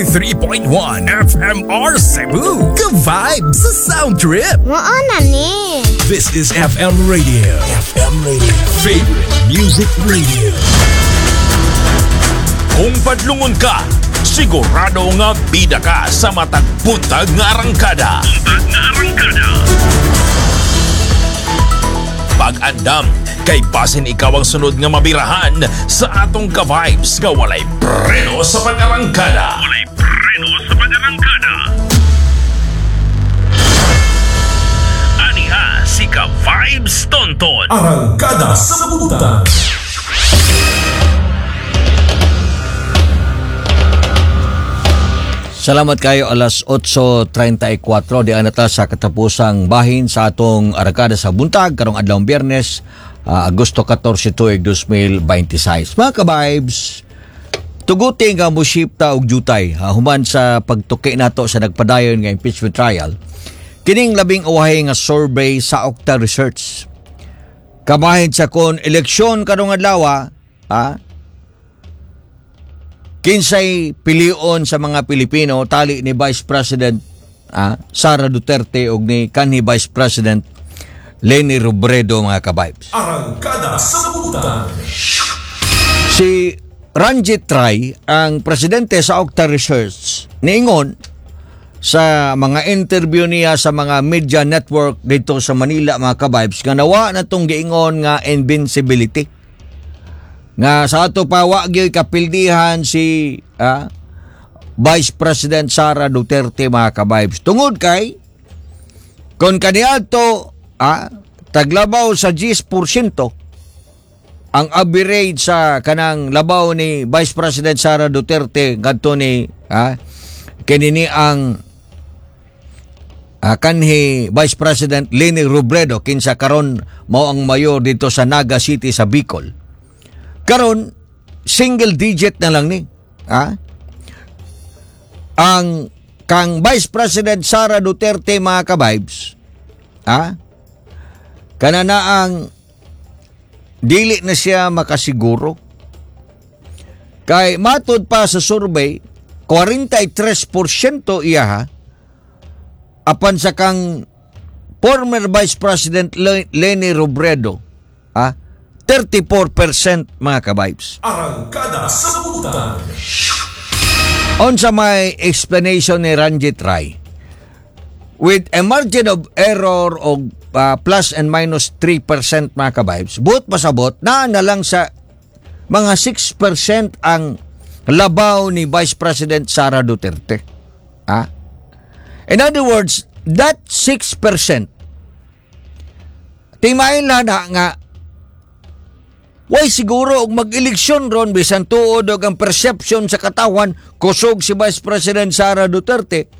3.1 FMR Cebu. Good vibes sa sound trip. Maana ni. This is FM Radio. FM Radio. Favorite music radio. Kung padlungon ka, sigurado nga bida ka sa matag buntag nga arangkada. Pag-andam, kay basin ikaw ang sunod nga mabirahan sa atong ka-vibes nga walay preno sa pag-arangkada. Aniha si ka-vibes Tonton. Arangkada sa buntag. Salamat kayo, alas 8:34 di anata sa katapusang bahin sa atong arangkada sa buntag karong adlawng Biyernes, Agosto 14 tuig 2026. Mga ka-vibes, tuguti nga musipta og jutay human sa pagtuki nato sa nagpadayon nga impeachment trial. Kining labing uwahay nga survey sa Okta Research. Kabahin sa kon eleksyon karong adlaw, kinsay pilion sa mga Pilipino tali ni Vice President Sara Duterte ug ni kanhi Vice President Leni Robredo, mga ka-vibes. Arangkada sa buntag. Si Ranjit Rai, ang presidente sa Okta Research, niingon sa mga interview niya sa mga media network dito sa Manila, mga ka-vibes, nga nawa na itong giingon nga invincibility. Nga sa ato pa wagyoy kapildihan si Vice President Sara Duterte, mga ka-vibes. Tungod kay kung kaniadto taglabaw sa 10% ang average sa kanang labaw ni Vice President Sara Duterte ngadto ni kinini ang kanhi Vice President Leni Robredo kinsa karon mao ang mayor dito sa Naga City sa Bicol. Karon single digit na lang ni ang kang Vice President Sara Duterte, mga ka-vibes, kanana ang dili na siya makasiguro kay matud pa sa survey 43% iya apan sa kang former Vice President Leni Robredo 34%, mga ka-vibes. Arangkada sa buntag. Unsa may explanation ni Ranjit Rai, with a margin of error of plus and minus 3%, mga ka-vibes, buot pasabot na lang sa mga 6% ang labaw ni Vice President Sara Duterte. In other words, that 6%, timayin lang nga way siguro og mag-eleksyon ron bisan tuod og ang perception sa katawan kusog si Vice President Sara Duterte.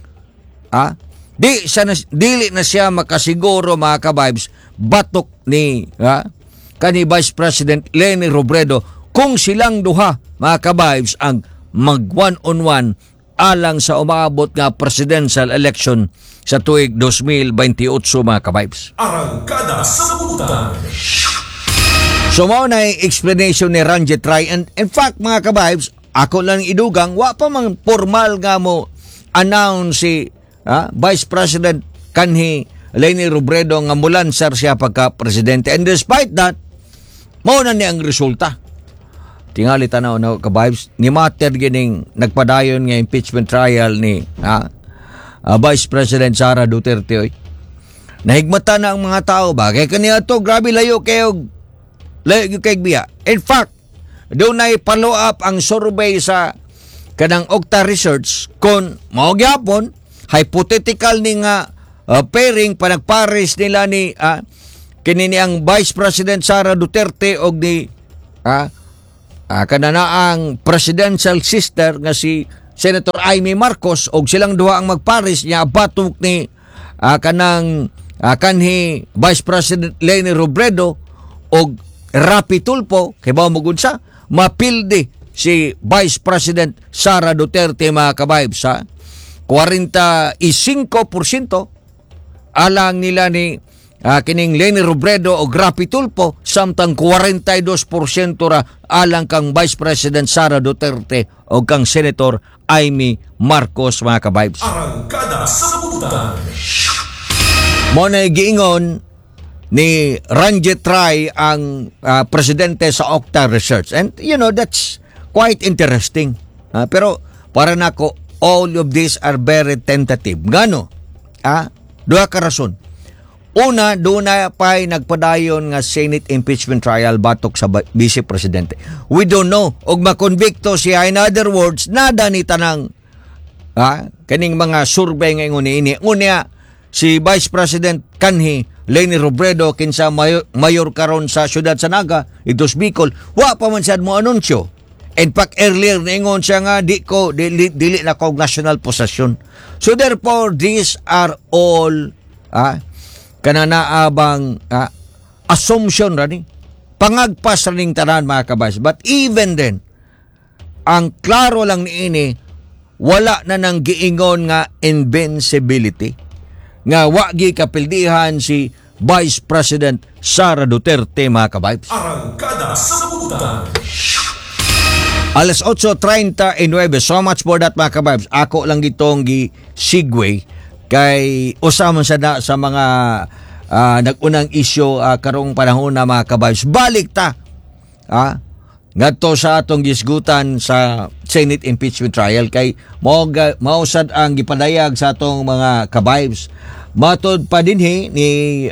Dili na siya makasiguro, mga ka-vibes, batok ni kani Vice President Leni Robredo kung silang duha, mga ka-vibes, ang mag one-on-one alang sa umaabot nga presidential election sa tuig 2028, mga ka-vibes. Arangkada sa buntag. So mao na explanation ni Ranjit Rai. And in fact, mga ka-vibes, ako lang idugang wa pa mang formal nga mo announce si Vice President kanhi Leni Robredo nga mulansar siya pagka-presidente. And despite that, mao na ni ang resulta. Tingali tanaw na ka-vibes, ni matter gining nagpadayon nga impeachment trial ni Vice President Sara Duterte. Nahigmata na ang mga tao ba? Kaya kaniya to, grabe layo kayo kay biya. In fact, doon na i-follow up ang survey sa kanang Okta Research kung mao gyapon hypothetical ni nga pairing panagpares nila ni kinini ang Vice President Sara Duterte og ni kanana ang presidential sister nga si Senator Amy Marcos og silang duha ang magpares niya batok ni kanang kanhi Vice President Leni Robredo og Rapi Tulfo, kay ba mo gunsa mapildi si Vice President Sara Duterte, mga ka-vibes, 45% alang nila ni kining Leni Robredo o Rapi Tulfo, samtang 42% ra alang kang Vice President Sara Duterte o kang Senator Amy Marcos, mga kabibes. Arangkada sa Butan. Mo na giingon ni Ranjit Rai ang presidente sa Okta Research. And that's quite interesting. Pero para nako, all of these are very tentative. Ngano? Duha ka rason. Una, doon na pa'y nagpadayon nga Senate impeachment trial batok sa Vice Presidente. We don't know. Og makonbikto siya, in other words, nada ni tanang kaning mga survey ngayon ini. Unya, si Vice President kanhi Leni Robredo kinsa mayor karon sa syudad sa Naga, itos Bicol, wa pa man sad mo anunsyo. In fact, earlier ningon siya nga dili na kog national possession. So therefore, these are all kananaabang assumption rani. Pangagpas raning tanan, mga kabais. But even then, ang klaro lang niini, wala na nang giingon nga invincibility. Nga wagi kapildihan si Vice President Sara Duterte, mga kabibes. Arangkada sa Butan. Alas 8:39. So much for that, mga kabibes. Ako lang gitong gi-segue kay usama sa mga nagunang isyo karong panahon na, mga kabibes. Balik ta ngadto sa atong gisgutan sa Senate impeachment trial kay mausad ang gipadayag sa atong mga kabibes. Matod pa dinhi ni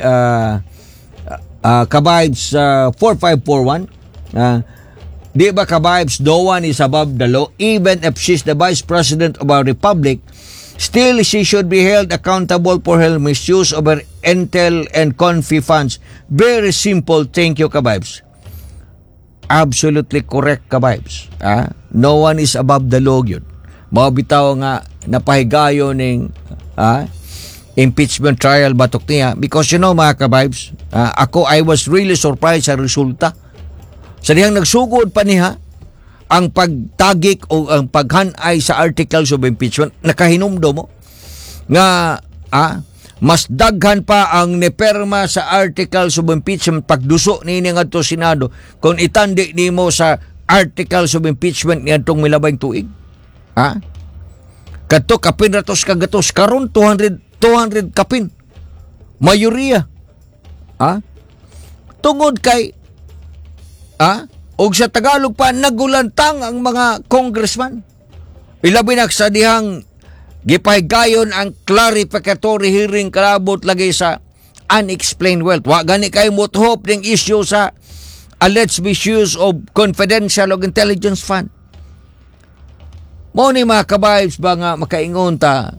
kabibes 4541, di ba, kabibes, no one is above the law. Even if she's the Vice President of our Republic, still she should be held accountable for her misuse of her intel and confi funds. Very simple. Thank you, kabibes. Absolutely correct, kabibes. No one is above the law yun. Mabitaw nga napahigayo ning impeachment trial batok niya. Because mga kabibes, I was really surprised sa resulta. Sa dihang nagsugod pa niya ang pagtagik o ang paghanay sa articles of impeachment, nakahinumdo mo nga mas daghan pa ang neperma sa articles of impeachment pagduso ni ngadto Senado kung itandi nimo sa articles of impeachment ngadtong milabay tuig. Kadto kapin ratos kagatos karon 200 kapin. Mayoriya. Tungod kay og sa Tagalog pa nagulantang ang mga congressman. Ilabi na sa dihang gipahigayon ang clarificatory hearing kalabot lagi sa unexplained wealth. Wa gani kay mothop ning issue sa alleged misuse of confidential o intelligence fund. Mo ni mga kabibes ba nga makaingon ta,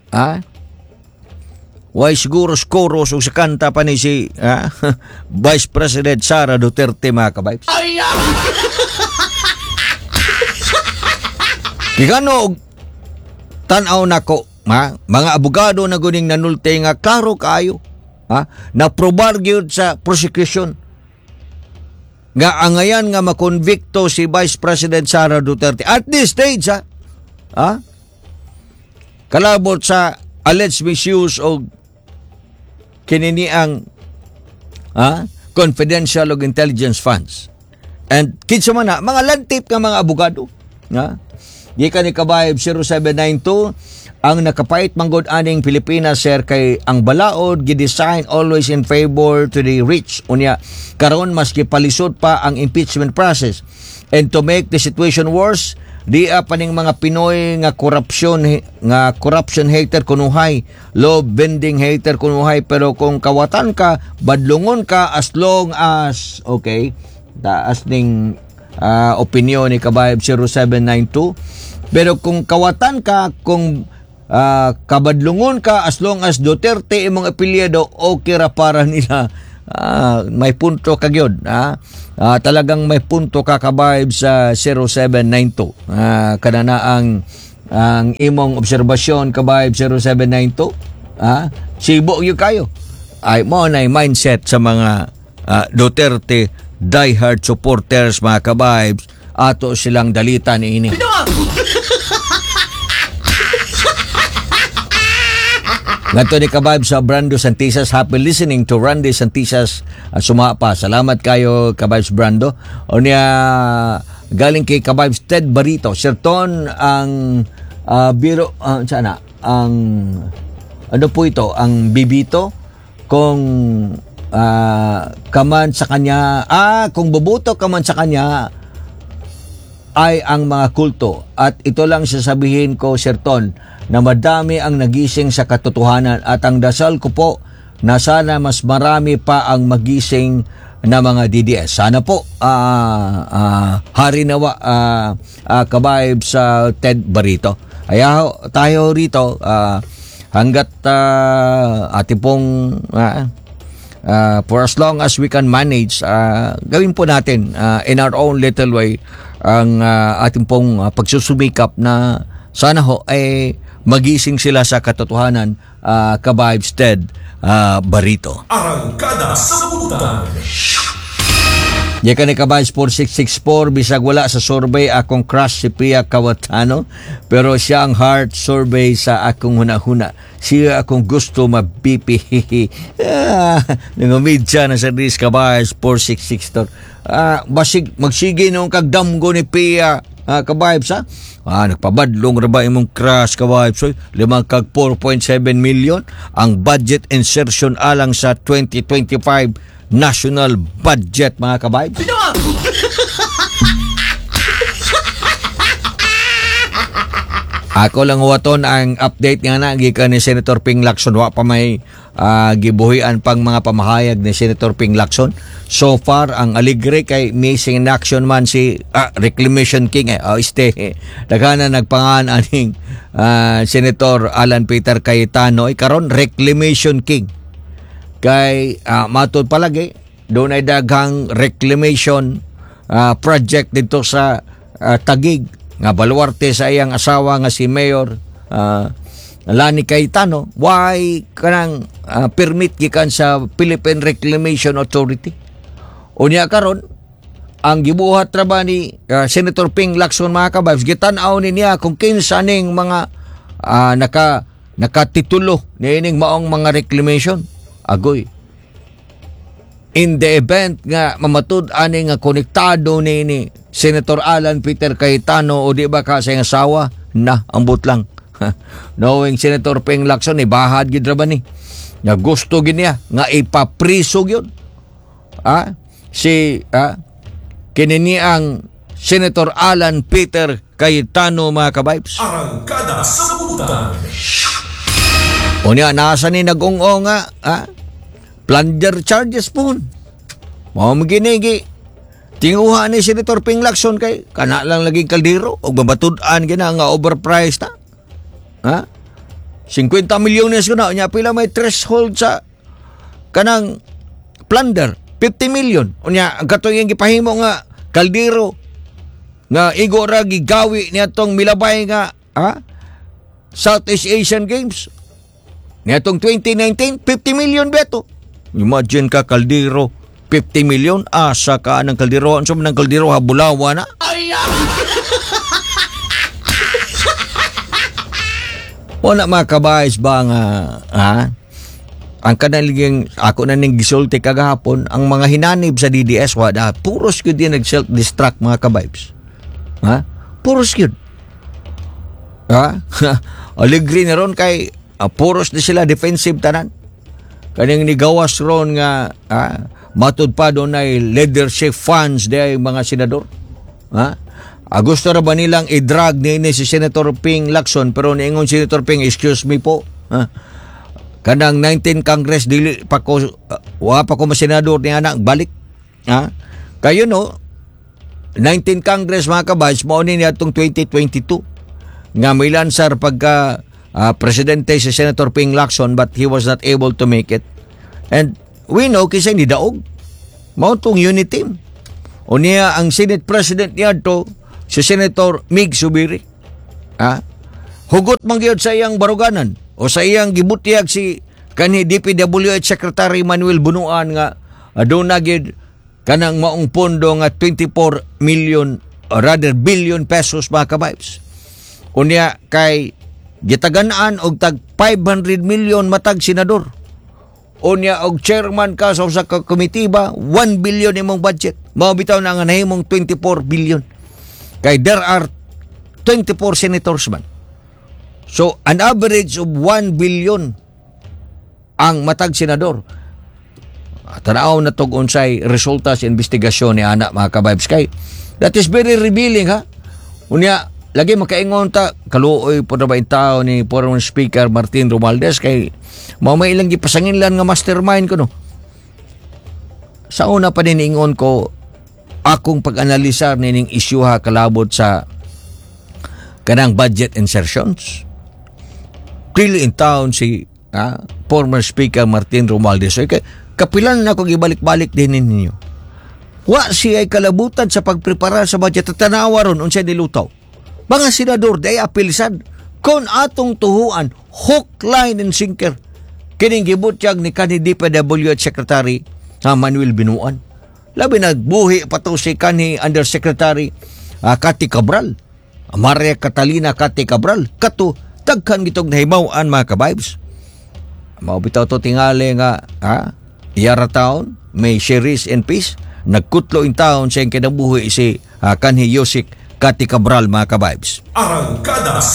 way siguro skoros o sa kanta pa ni si Vice President Sara Duterte, mga kabibes. Kigano tanaw nako, mga abogado na guning nanulte nga klaro kayo, na probar gyud sa prosecution nga angayan nga makonvikto si Vice President Sara Duterte at this stage, kalabot sa alleged misuse o kinini ang confidential o intelligence funds. And kinsa man na mga lantip nga mga abogado, gikan ni kabayb 0792 ang nakapait manggod aning Pilipinas, sir, kay ang balaod gidesign always in favor to the rich. Unya karon maski palisod pa ang impeachment process, and to make the situation worse, di paning mga Pinoy nga corruption hater kunuhay, law bending hater kunuhay, pero kung kawatan ka, badlungon ka as long as taas ning opinion ni kabayb 0792. Pero kung kawatan ka, kung kabadlungon ka, as long as Duterte imong apelyido, okay ra para nila. May punto ka gyud. Talagang may punto ka kabayb sa 0792. Kanana ang imong obserbasyon kabayb 0792. Sibo gyud kayo. Ay mo na mindset sa mga Duterte diehard supporters, mga kabayb. Ato silang dalita ni ini. Ngadto ni kabayb sa Brando Santisas. Happy listening to Randy Santisas. Sumapa. Salamat kayo, kabayb Brando. O niya galing kay kabayb Ted Barito. Sir Ton, ang biro sana ang ano po ito, ang bibito kung kaman sa kanya, kung bubuto kaman sa kanya ay ang mga kulto. At ito lang sasabihin ko, Sir Ton, na madami ang nagising sa katotohanan at ang dasal ko po na sana mas marami pa ang magising na mga DDS. Sana po, hari nawa, kabaib sa Ted Barito. Ayaw tayo rito, hanggat ating pong for as long as we can manage, gawin po natin in our own little way ang ating pong pagsusumikap na sana ho ay magising sila sa katotohanan, ka-Vibes Ted Barito. Arangkada sa Butan. Yakan ni ka-Vibes 4664, bisag wala sa survey akong crush si Pia Kawatano, pero siya ang heart survey sa akong hunahuna. Siya akong gusto mabipi. Nangumidya na sa dis ka-Vibes 4664. Basig magsige nung kagdamgo ni Pia, ka-Vibes ha. Nagpabadlong ra ba imong crush, ka-Vibes? 5 kag 4.7 million ang budget insertion alang sa 2025 national budget, mga ka-Vibes. Ako lang waton ang update nga na gikan ni Senator Ping Lacson. Wa pa may gibuhian pang mga pamahayag ni Senator Ping Lacson. So far, ang aligre kay missing in action man si Reclamation King. Dagana nagpangan aning Senator Alan Peter Cayetano. Karon Reclamation King. Kay matod palagi, doon ay daghang reclamation project dito sa Taguig. Nga baluarte sa iyang asawa nga si Mayor Lani Cayetano, why kanang permit gikan sa Philippine Reclamation Authority. Unya karon ang gibuhat ra ba ni Senator Ping Lacson, mga ka-Vibes, gitan-aw niya kung kinsa ning mga nakatitulo niining maong mga reclamation. Agoy, in the event nga mamatud ani nga konektado ni Senator Alan Peter Cayetano o di ba ka sa iyang asawa, na ambot lang. Knowing Senator Ping Lacson, ibahad gid ra ba ni nga gusto gid niya nga ipapriso gyud kini ang Senator Alan Peter Cayetano, mga ka-Vibes. Arangkada sa Butan. Unya nasa ni nag-ung-o nga plunder charges po. Mao maginigi. Tinguha ni Senator Ping Lacson kay kana lang laging kaldero og mabatud-an gina nga overpriced na. 50 milyones kuna unya pila may threshold sa kanang plunder 50 million. Unya ang katong gipahimo nga kaldero nga igo ra gigawi niadtong milabay nga Southeast Asian Games. Niadtong 2019 50 million beto. Imagine ka, kaldero 50 million, asa ka ng kaldero, anso man ng kaldero habulawa na. Wala mga ka-Vibes ba nga ang kanaliging ako na ning gisulti kagahapon, ang mga hinanib sa DDS wala puros gyud din nag-self-destruct, mga ka-Vibes. Puros gyud. Aligri na ron kay puros na sila defensive tanan. Kaning nigawas ron nga matud pa doon ay leadership funds day mga senador. Gusto ra ba nilang i-drag ni si Senator Ping Lacson, pero niingon Senator Ping, excuse me po. Kanang 19 Congress dili pa ko wa pa ko masenador ni anak balik. Kayo no 19 Congress, mga ka-Vibes, mao ni atong 2022 nga may lansar pagka presidente si Senator Ping Lacson, but he was not able to make it. And we know kasi ni daog mao tong unit team. Unya ang Senate President niya to si Senator Mig Subiri. Hugot man gyud sa iyang baruganan o sa iyang gibutiyag si kanhi DPWH Secretary Manuel Bunuan nga aduna gyud kanang maong pondo nga 24 million or rather billion pesos, mga ka-Vibes. Unya kay gitaganaan og tag 500 million matag senador. Unya og chairman ka sa usa ka komitiba, 1 billion imong budget. Mao bitaw na nga nahimong 24 billion. Kay there are 24 senators man. So, an average of 1 billion ang matag senador. Tanaw na tog unsay resulta sa investigasyon ni ana mga ka-vibes kay. That is very revealing ha. Unya, lagi makaingon ta kaluoy po na ba yung tao ni former Speaker Martin Romualdez kay may ilang gipasanginlan nga mastermind ko no. Sa una pa niningon ko akong pag-analisar nining isyuha kalabot sa kanang budget insertions. Clearly in town si former Speaker Martin Romualdez. Kay kapilan na kong ibalik-balik din ninyo. Wa siya ay kalabutan sa pagprepara sa budget at tanawa ron unsay nilutaw. Mga senador day apilisan kon atong tuhuan hook, line and sinker kining gibutyag ni kanhi DPWH Secretary Manuel Binuan. Labi nagbuhi pa to si kanhi Undersecretary Cathy Cabral, Maria Catalina Cathy Cabral. Kato daghan gitog nahimaw-an mga ka-vibes. Mao bitaw to tingali nga Yara Town may series and peace nagkutlo in town sa kinabuhi si kanhi Yosik Cathy Cabral mga ka-vibes. Arangkada